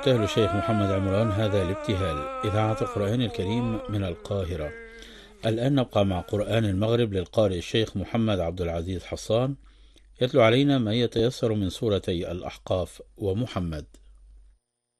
ابتهل الشيخ محمد عمران هذا الابتهال. إذاعة القرآن الكريم من القاهرة. الآن نبقى مع قرآن المغرب للقارئ الشيخ محمد عبد العزيز حصان، يتلو علينا ما يتيسر من سورتي الأحقاف ومحمد.